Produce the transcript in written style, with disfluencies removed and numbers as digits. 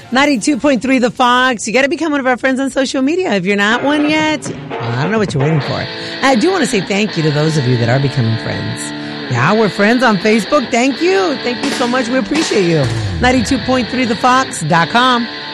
92.3 The Fox. You got to become one of our friends on social media. If you're not one yet, I don't know what you're waiting for. I do want to say thank you to those of you that are becoming friends. Yeah, we're friends on Facebook. Thank you. Thank you so much. We appreciate you. 92.3thefox.com.